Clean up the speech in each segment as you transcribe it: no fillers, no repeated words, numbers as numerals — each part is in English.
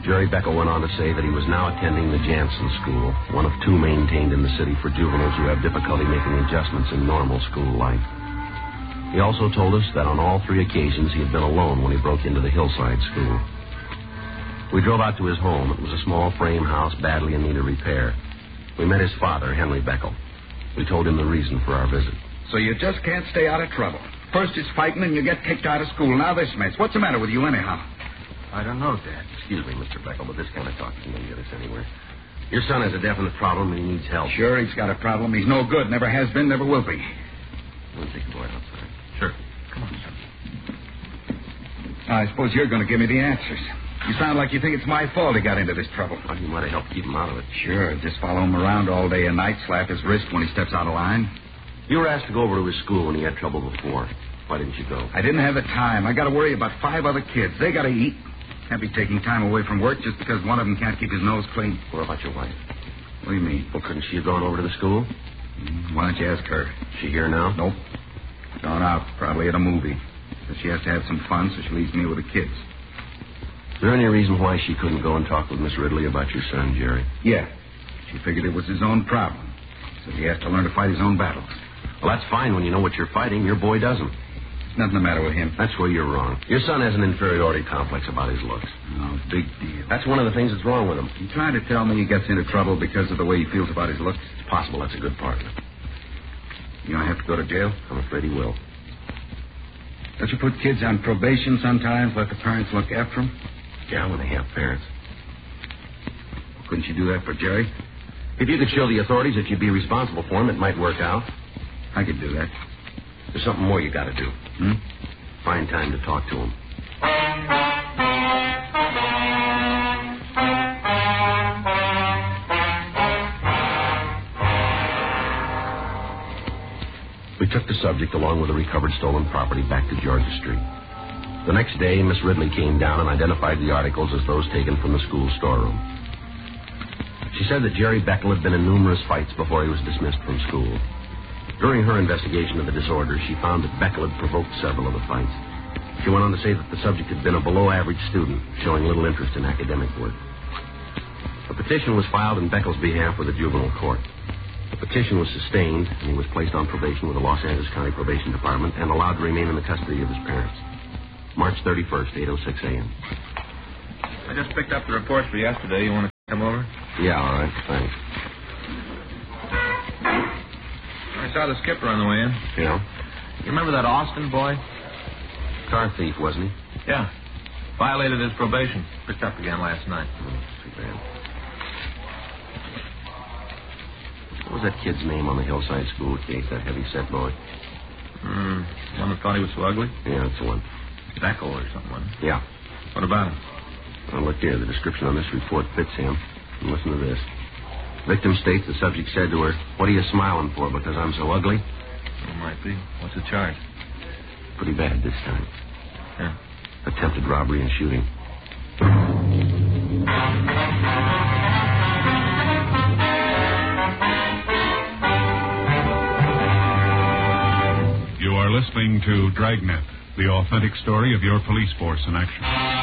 Jerry Beckel went on to say that he was now attending the Jansen School, one of two maintained in the city for juveniles who have difficulty making adjustments in normal school life. He also told us that on all three occasions he had been alone when he broke into the Hillside School. We drove out to his home. It was a small frame house badly in need of repair. We met his father, Henry Beckel. We told him the reason for our visit. So you just can't stay out of trouble. First it's fighting and you get kicked out of school. Now this mess. What's the matter with you anyhow? I don't know, Dad. Excuse me, Mr. Beckel, but this kind of talk isn't going to get us anywhere. Your son has a definite problem and he needs help. Sure, he's got a problem. He's no good. Never has been, never will be. We'll take the boy outside. Sure. Come on, son. I suppose you're going to give me the answers. You sound like you think it's my fault he got into this trouble. Well, you might have helped keep him out of it. Sure, just follow him around all day and night, slap his wrist when he steps out of line. You were asked to go over to his school when he had trouble before. Why didn't you go? I didn't have the time. I got to worry about 5 other kids. They got to eat. Can't be taking time away from work just because one of them can't keep his nose clean. What about your wife? What do you mean? Well, couldn't she have gone over to the school? Why don't you ask her? Is she here now? Nope. Gone out, probably at a movie. But she has to have some fun, so she leaves me with the kids. Is there any reason why she couldn't go and talk with Miss Ridley about your son, Jerry? Yeah. She figured it was his own problem. So he has to learn to fight his own battles. Well, that's fine when you know what you're fighting. Your boy doesn't. Nothing the matter with him. That's where you're wrong. Your son has an inferiority complex about his looks. Oh, big deal. That's one of the things that's wrong with him. You trying to tell me he gets into trouble because of the way he feels about his looks? It's possible that's a good part of it. You gonna have to go to jail? I'm afraid he will. Don't you put kids on probation sometimes, let the parents look after them? Yeah, when they have parents. Couldn't you do that for Jerry? If you could show the authorities that you'd be responsible for him, it might work out. I could do that. There's something more you got to do. Find time to talk to him. We took the subject along with the recovered stolen property back to Georgia Street. The next day, Miss Ridley came down and identified the articles as those taken from the school storeroom. She said that Jerry Beckel had been in numerous fights before he was dismissed from school. During her investigation of the disorder, she found that Beckel had provoked several of the fights. She went on to say that the subject had been a below-average student, showing little interest in academic work. A petition was filed in Beckel's behalf with the juvenile court. The petition was sustained, and he was placed on probation with the Los Angeles County Probation Department and allowed to remain in the custody of his parents. March 31st, 8:06 a.m. I just picked up the report for yesterday. You want to come over? Yeah, all right, thanks. I saw the skipper on the way in. Yeah? You remember that Austin boy? Car thief, wasn't he? Yeah. Violated his probation. Picked up again last night. Too bad. What was that kid's name on the Hillside School case, that heavy-set boy? One that thought he was so ugly? Yeah, that's the one. Beckel or something. Yeah. What about him? Well, look here. The description on this report fits him. And listen to this. Victim states the subject said to her, "What are you smiling for, because I'm so ugly?" It might be. What's the charge? Pretty bad this time. Yeah. Attempted robbery and shooting. You are listening to Dragnet, the authentic story of your police force in action.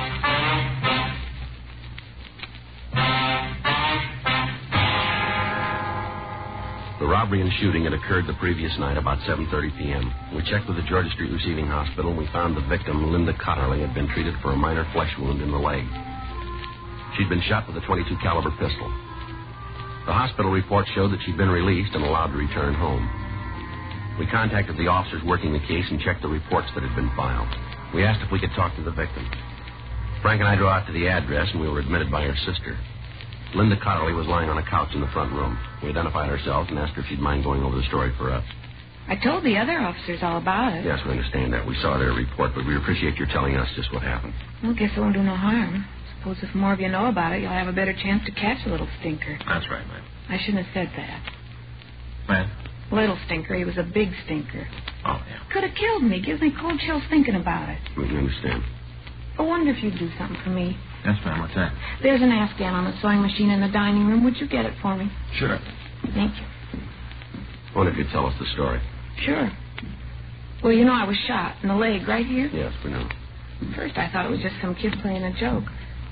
The robbery and shooting had occurred the previous night about 7:30 p.m. We checked with the Georgia Street Receiving Hospital, and we found the victim, Linda Cotterly, had been treated for a minor flesh wound in the leg. She'd been shot with a .22 caliber pistol. The hospital report showed that she'd been released and allowed to return home. We contacted the officers working the case and checked the reports that had been filed. We asked if we could talk to the victim. Frank and I drove out to the address, and we were admitted by her sister. Linda Cotterly was lying on a couch in the front room. We identified ourselves and asked her if she'd mind going over the story for us. I told the other officers all about it. Yes, we understand that. We saw their report, but we appreciate your telling us just what happened. Well, guess it won't do no harm. Suppose if more of you know about it, you'll have a better chance to catch a little stinker. That's right, man. I shouldn't have said that. Man? Little stinker. He was a big stinker. Oh, yeah. Could have killed me. Gives me cold chills thinking about it. We can understand. I wonder if you'd do something for me. Yes, ma'am. What's that? There's an Afghan on the sewing machine in the dining room. Would you get it for me? Sure. Thank you. I wonder if you'd tell us the story. Sure. Well, you know I was shot in the leg right here. Yes, we know. First I thought it was just some kid playing a joke.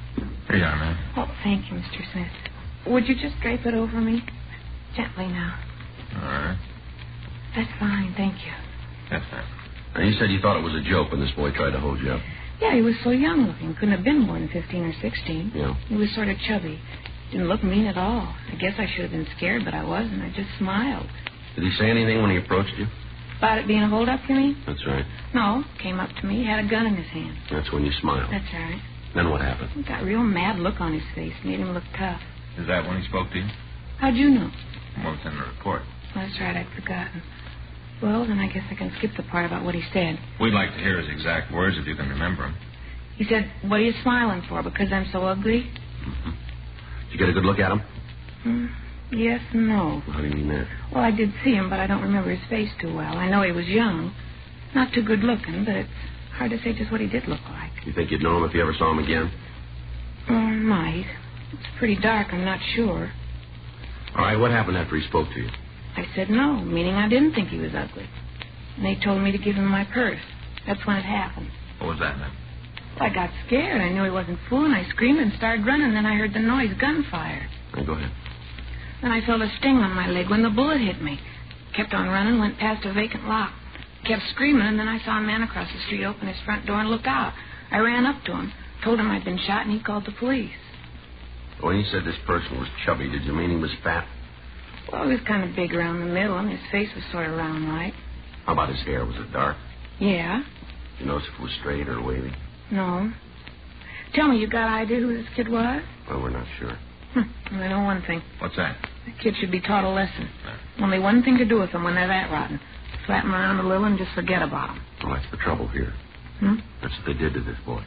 Here you are, ma'am. Oh, thank you, Mr. Smith. Would you just drape it over me? Gently now. All right. That's fine, thank you. Yes, ma'am. Now, you said you thought it was a joke when this boy tried to hold you up. Yeah, he was so young looking. Couldn't have been more than 15 or 16. Yeah. He was sort of chubby. Didn't look mean at all. I guess I should have been scared, but I wasn't. I just smiled. Did he say anything when he approached you? About it being a hold-up, you mean? That's right. No. Came up to me, had a gun in his hand. That's when you smiled. That's right. Then what happened? He got a real mad look on his face. Made him look tough. Is that when he spoke to you? How'd you know? Well, it's in the report. That's right, I'd forgotten. Well, then I guess I can skip the part about what he said. We'd like to hear his exact words if you can remember them. He said, "What are you smiling for, because I'm so ugly?" Mm-hmm. Did you get a good look at him? Yes and no. How do you mean that? Well, I did see him, but I don't remember his face too well. I know he was young. Not too good looking, but it's hard to say just what he did look like. You think you'd know him if you ever saw him again? Might. It's pretty dark, I'm not sure. All right, what happened after he spoke to you? I said no, meaning I didn't think he was ugly. And they told me to give him my purse. That's when it happened. What was that, ma'am? I got scared. I knew he wasn't fooling. I screamed and started running. Then I heard the noise, gunfire. Right, go ahead. Then I felt a sting on my leg when the bullet hit me. Kept on running, went past a vacant lot. Kept screaming, and then I saw a man across the street open his front door and look out. I ran up to him, told him I'd been shot, and he called the police. When you said this person was chubby, did you mean he was fat? Well, he was kind of big around the middle, and his face was sort of round-like. How about his hair? Was it dark? Yeah. Did you notice if it was straight or wavy? No. Tell me, you got an idea who this kid was? Well, we're not sure. I know one thing. What's that? The kid should be taught a lesson. Only one thing to do with them when they're that rotten. Slap them around a little and just forget about them. Well, that's the trouble here. That's what they did to this boy.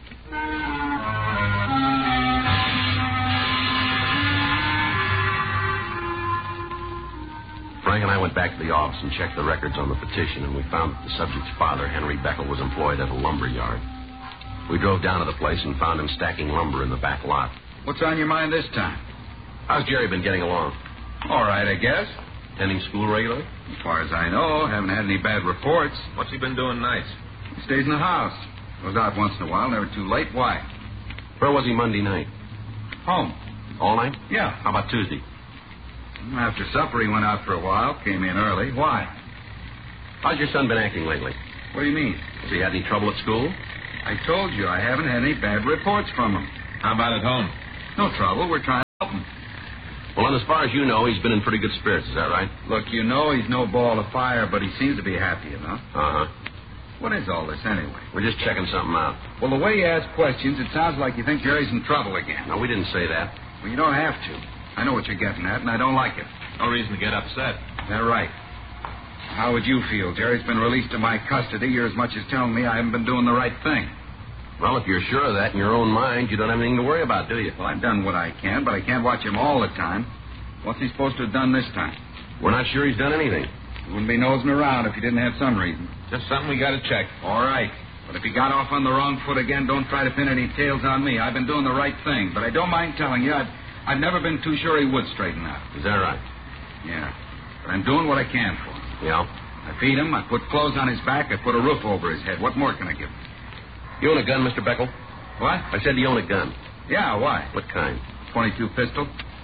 Frank and I went back to the office and checked the records on the petition, and we found that the subject's father, Henry Beckel, was employed at a lumber yard. We drove down to the place and found him stacking lumber in the back lot. What's on your mind this time? How's Jerry been getting along? All right, I guess. Attending school regularly? As far as I know, haven't had any bad reports. What's he been doing nights? He stays in the house. Goes out once in a while, never too late. Why? Where was he Monday night? Home. All night? Yeah. How about Tuesday? After supper, he went out for a while, came in early. Why? How's your son been acting lately? What do you mean? Has he had any trouble at school? I told you I haven't had any bad reports from him. How about at home? No trouble. We're trying to help him. Well, and as far as you know, he's been in pretty good spirits. Is that right? Look, you know he's no ball of fire, but he seems to be happy enough. Uh-huh. What is all this, anyway? We're just checking something out. Well, the way you ask questions, it sounds like you think Jerry's in trouble again. No, we didn't say that. Well, you don't have to. I know what you're getting at, and I don't like it. No reason to get upset. Is that right? How would you feel? Jerry's been released to my custody. You're as much as telling me I haven't been doing the right thing. Well, if you're sure of that in your own mind, you don't have anything to worry about, do you? Well, I've done what I can, but I can't watch him all the time. What's he supposed to have done this time? We're not sure he's done anything. He wouldn't be nosing around if he didn't have some reason. Just something we got to check. All right. But if he got off on the wrong foot again, don't try to pin any tails on me. I've been doing the right thing. But I don't mind telling you, I've never been too sure he would straighten out. Is that right? Yeah. But I'm doing what I can for him. Yeah? I feed him, I put clothes on his back, I put a roof over his head. What more can I give him? You own a gun, Mr. Beckel? What? I said you own a gun. Yeah, why? What kind? .22 pistol.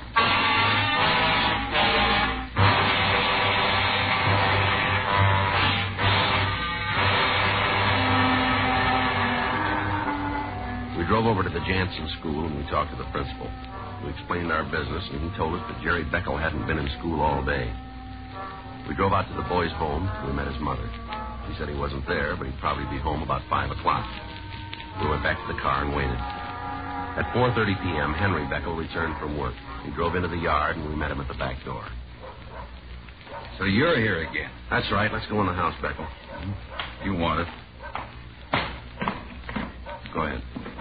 We drove over to the Jansen school and we talked to the principal. We explained our business and he told us that Jerry Beckel hadn't been in school all day. We drove out to the boy's home and we met his mother. He said he wasn't there, but he'd probably be home about 5 o'clock. We went back to the car and waited. At 4:30 p.m., Henry Beckel returned from work. He drove into the yard and we met him at the back door. So you're here again. That's right. Let's go in the house, Beckel. You want it. Go ahead.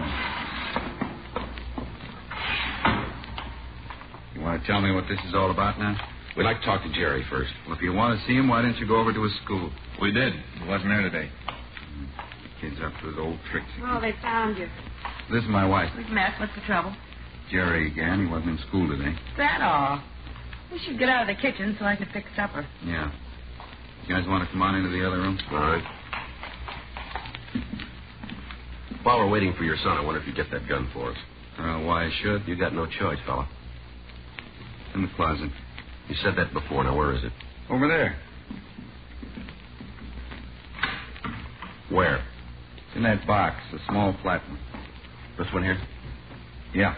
You want to tell me what this is all about now? We'd like to talk to Jerry first. Well, if you want to see him, why didn't you go over to his school? We did. He wasn't there today. The kid's up to his old tricks again. Oh, they found you. This is my wife. We've met. What's the trouble? Jerry again. He wasn't in school today. Is that all? We should get out of the kitchen so I can fix supper. Yeah. You guys want to come on into the other room? All right. While we're waiting for your son, I wonder if you get that gun for us. Why I should? You got no choice, fella. In the closet. You said that before. Now, where is it? Over there. Where? In that box, a small flat one. This one here? Yeah.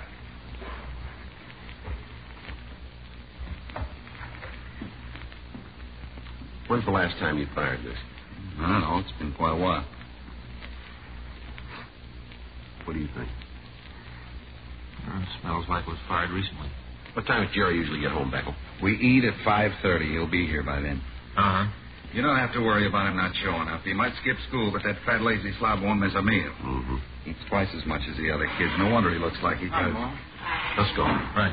When's the last time you fired this? I don't know. It's been quite a while. What do you think? It smells like it was fired recently. What time does Jerry usually get home, Beckel? We eat at 5:30. He'll be here by then. Uh-huh. You don't have to worry about him not showing up. He might skip school, but that fat, lazy slob won't miss a meal. Mm-hmm. Eats twice as much as the other kids. No wonder he looks like he does. Let's go. Right.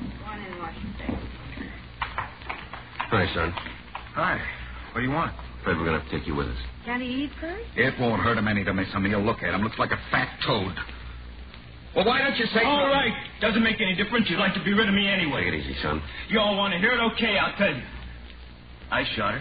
Hi, son. Hi. What do you want? Afraid we're going to have to take you with us. Can he eat first? It won't hurt him any to miss a meal. Look at him. Looks like a fat toad. Well, why don't you say... All right. Doesn't make any difference. You'd like to be rid of me anyway. Take it easy, son. You all want to hear it? Okay, I'll tell you. I shot her.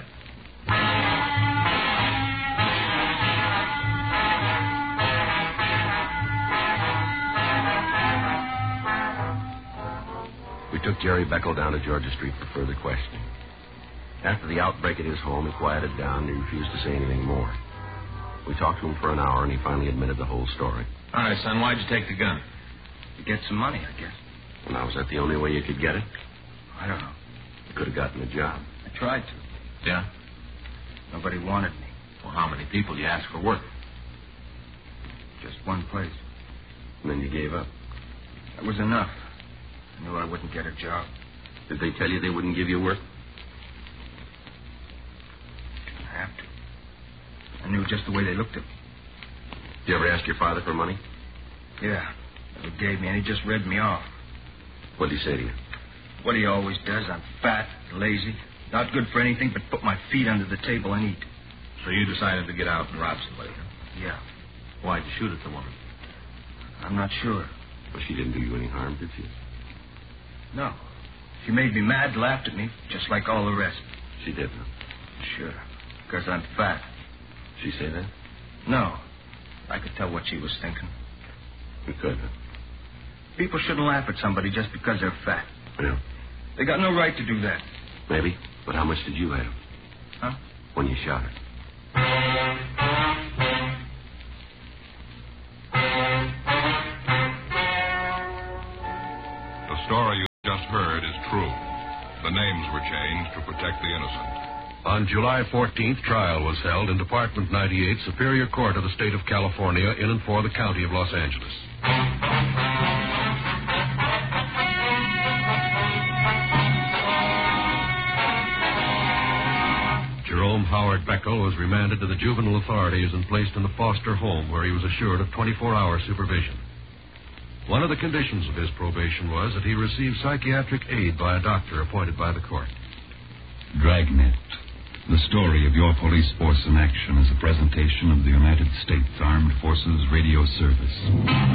We took Jerry Beckel down to Georgia Street for further questioning. After the outbreak at his home, he quieted down and he refused to say anything more. We talked to him for an hour, and he finally admitted the whole story. All right, son, why'd you take the gun? To get some money, I guess. Well, now, was that the only way you could get it? I don't know. You could have gotten a job. I tried to. Yeah? Nobody wanted me. Well, how many people you asked for work? Just one place. And then you gave up. That was enough. I knew I wouldn't get a job. Did they tell you they wouldn't give you work? Didn't have to. I knew just the way they looked at me. Did you ever ask your father for money? Yeah. He gave me, and he just read me off. What did he say to you? What he always does. I'm fat, lazy, not good for anything but put my feet under the table and eat. So you decided to get out and rob somebody, huh? Yeah. Why'd you shoot at the woman? I'm not sure. Well, she didn't do you any harm, did she? No. She made me mad, laughed at me, just like all the rest. She did, huh? Sure. Because I'm fat. She say that? No. I could tell what she was thinking. You could, huh? People shouldn't laugh at somebody just because they're fat. Yeah. They got no right to do that. Maybe. But how much did you have? Huh? When you shot her? The story you just heard is true. The names were changed to protect the innocent. On July 14th, trial was held in Department 98, Superior Court of the State of California, in and for the County of Los Angeles. Jerome Howard Beckel was remanded to the juvenile authorities and placed in the foster home, where he was assured of 24-hour supervision. One of the conditions of his probation was that he receive psychiatric aid by a doctor appointed by the court. Dragnet, the story of your police force in action, is a presentation of the United States Armed Forces Radio Service.